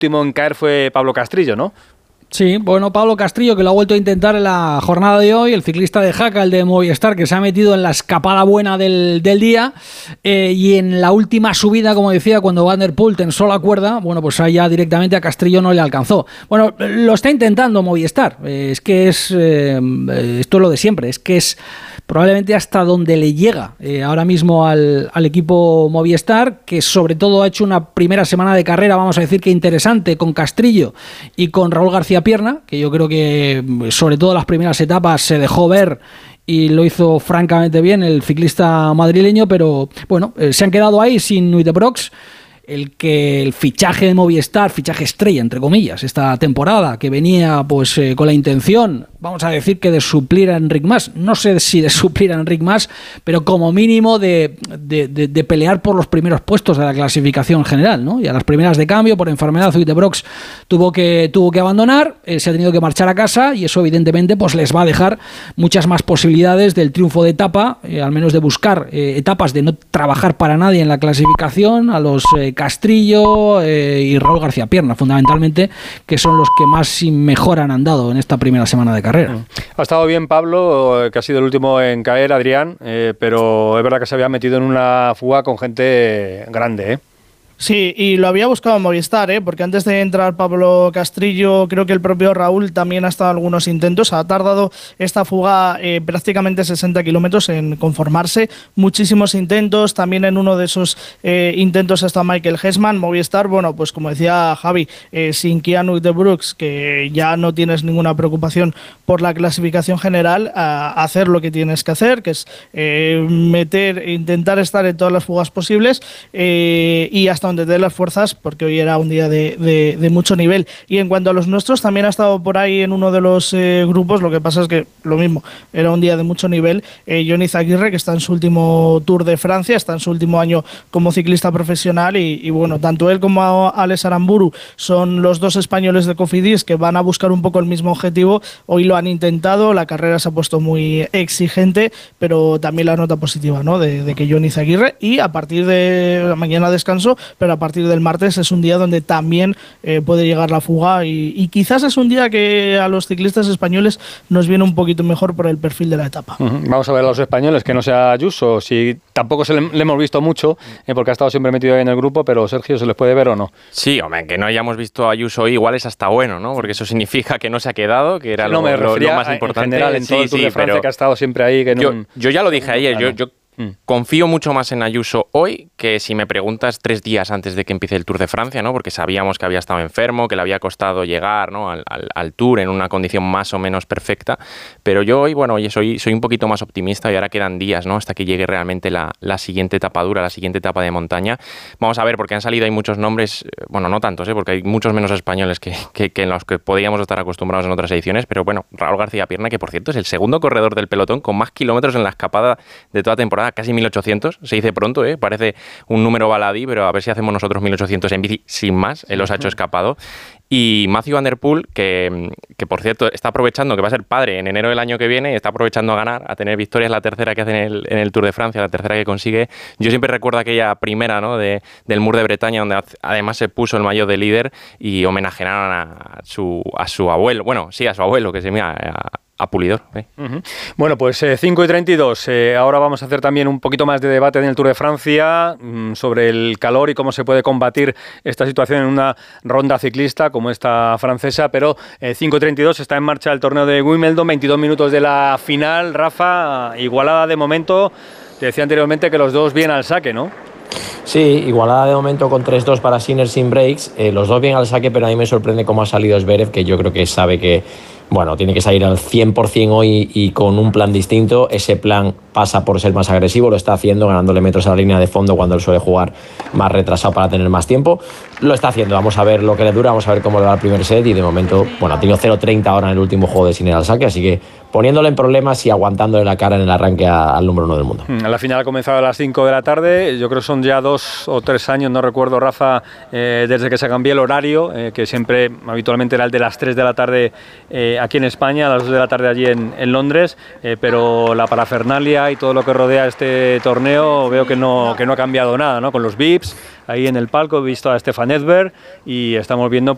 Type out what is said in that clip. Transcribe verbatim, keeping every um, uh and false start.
último en caer fue Pablo Castrillo, ¿no? Sí, bueno, Pablo Castrillo, que lo ha vuelto a intentar en la jornada de hoy, el ciclista de Jaca, el de Movistar, que se ha metido en la escapada buena del, del día, eh, y en la última subida, como decía, cuando Van der Poel tensó la cuerda, bueno, pues allá directamente a Castrillo no le alcanzó. Bueno, lo está intentando Movistar, eh, es que es, eh, esto es lo de siempre, es que es probablemente hasta donde le llega eh, ahora mismo al, al equipo Movistar, que sobre todo ha hecho una primera semana de carrera, vamos a decir que interesante, con Castrillo y con Raúl García Pierna, que yo creo que sobre todo las primeras etapas se dejó ver y lo hizo francamente bien el ciclista madrileño, pero bueno, eh, se han quedado ahí sin Nuit de Brocs. El que el fichaje de Movistar, fichaje estrella, entre comillas, esta temporada, que venía pues eh, con la intención, vamos a decir que de suplir a Enric Mas, no sé si de suplir a Enric Mas, pero como mínimo de, de, de, de pelear por los primeros puestos de la clasificación general, ¿no? Y a las primeras de cambio, por enfermedad, Nuit de Brocs tuvo que, tuvo que abandonar, eh, se ha tenido que marchar a casa, y eso evidentemente pues les va a dejar muchas más posibilidades del triunfo de etapa, eh, al menos de buscar eh, etapas de no trabajar para nadie en la clasificación, a los eh, Castrillo eh, y Raúl García Pierna, fundamentalmente, que son los que más y mejor han andado en esta primera semana de carrera. Ha estado bien Pablo, que ha sido el último en caer, Adrián, eh, pero es verdad que se había metido en una fuga con gente grande, ¿eh? Sí, y lo había buscado en Movistar, ¿eh? Porque antes de entrar Pablo Castrillo, creo que el propio Raúl también ha estado en algunos intentos. Ha tardado esta fuga eh, prácticamente sesenta kilómetros en conformarse. Muchísimos intentos. También en uno de esos eh, intentos está Michael Hessman. Movistar, bueno, pues como decía Javi, eh, sin Keanu de Brooks, que ya no tienes ninguna preocupación por la clasificación general, a hacer lo que tienes que hacer, que es eh, meter, intentar estar en todas las fugas posibles eh, y hasta donde te dé las fuerzas, porque hoy era un día de, de, de mucho nivel. Y en cuanto a los nuestros, también ha estado por ahí en uno de los eh, grupos. Lo que pasa es que lo mismo, era un día de mucho nivel. eh, Johnny Zaguirre, que está en su último Tour de Francia, está en su último año como ciclista profesional, y, y bueno, tanto él como Alex Aramburu son los dos españoles de Cofidis que van a buscar un poco el mismo objetivo. Hoy lo han intentado, la carrera se ha puesto muy exigente, pero también la nota positiva, ¿no? de, de que Johnny Zaguirre, y a partir de mañana descanso, pero a partir del martes es un día donde también eh, puede llegar la fuga, y, y quizás es un día que a los ciclistas españoles nos viene un poquito mejor por el perfil de la etapa. Uh-huh. Vamos a ver a los españoles, que no sea Ayuso, si tampoco se le, le hemos visto mucho, eh, porque ha estado siempre metido ahí en el grupo, pero Sergio, ¿se les puede ver o no? Sí, hombre, que no hayamos visto a Ayuso hoy igual es hasta bueno, ¿no? Porque eso significa que no se ha quedado, que era no, lo, lo, lo más a, importante. En general, en todo sí, el Tour sí, de Francia, pero que ha estado siempre ahí. Que yo, no, yo ya lo dije no, ayer, claro. yo... yo confío mucho más en Ayuso hoy que si me preguntas tres días antes de que empiece el Tour de Francia, ¿no? Porque sabíamos que había estado enfermo, que le había costado llegar, ¿no? al, al, al Tour en una condición más o menos perfecta. Pero yo hoy, bueno, oye, soy, soy un poquito más optimista, y ahora quedan días, ¿no? Hasta que llegue realmente la, la siguiente etapa dura, la siguiente etapa de montaña. Vamos a ver, porque han salido, hay muchos nombres, bueno, no tantos, ¿eh? Porque hay muchos menos españoles que, que, que en los que podíamos estar acostumbrados en otras ediciones. Pero bueno, Raúl García Pierna, que por cierto es el segundo corredor del pelotón con más kilómetros en la escapada de toda temporada, casi mil ochocientos. Se dice pronto, ¿eh? Parece un número baladí, pero a ver si hacemos nosotros mil ochocientos en bici sin más. Él los ha hecho escapado. Y Matthew Van der Poel, que, que por cierto está aprovechando, que va a ser padre en enero del año que viene, y está aprovechando a ganar, a tener victorias, la tercera que hace en el, en el Tour de Francia, la tercera que consigue. Yo siempre recuerdo aquella primera, ¿no? de, del Mur de Bretaña, donde además se puso el maillot de líder y homenajearon a su, a su abuelo, bueno, sí, a su abuelo, que se mira a, a Pulidor. ¿eh? Uh-huh. Bueno, pues eh, cinco y treinta y dos. Eh, ahora vamos a hacer también un poquito más de debate en el Tour de Francia mmm, sobre el calor y cómo se puede combatir esta situación en una ronda ciclista como esta francesa. Pero eh, cinco y treinta y dos está en marcha el torneo de Wimbledon, veintidós minutos de la final. Rafa, igualada de momento. Te decía anteriormente que los dos bien al saque, ¿no? Sí, igualada de momento con tres dos para Sinner sin breaks. Eh, los dos bien al saque, pero a mí me sorprende cómo ha salido Zverev, que yo creo que sabe que bueno, tiene que salir al cien por ciento hoy y con un plan distinto. Ese plan pasa por ser más agresivo, lo está haciendo, ganándole metros a la línea de fondo cuando él suele jugar más retrasado para tener más tiempo. Lo está haciendo, vamos a ver lo que le dura, vamos a ver cómo le va el primer set, y de momento, bueno, ha tenido cero treinta ahora en el último juego de Sinner al saque, así que poniéndole en problemas y aguantándole la cara en el arranque a, al número uno del mundo. La final ha comenzado a las cinco de la tarde, yo creo que son ya dos o tres años, no recuerdo, Rafa, eh, desde que se cambió el horario, eh, que siempre habitualmente era el de las tres de la tarde eh, aquí en España, a las dos de la tarde allí en, en Londres, eh, pero la parafernalia y todo lo que rodea este torneo veo que no, que no ha cambiado nada, ¿no? Con los V I Ps ahí en el palco, he visto a Stefan Edberg y estamos viendo